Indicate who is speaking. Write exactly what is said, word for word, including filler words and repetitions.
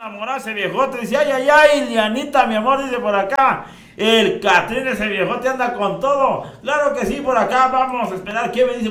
Speaker 1: Enamorado ese viejote, dice, ay, ay, ay, Lianita, mi amor, dice por acá. El Catrín, ese viejote anda con todo. Claro que sí, por acá vamos a esperar qué me dice.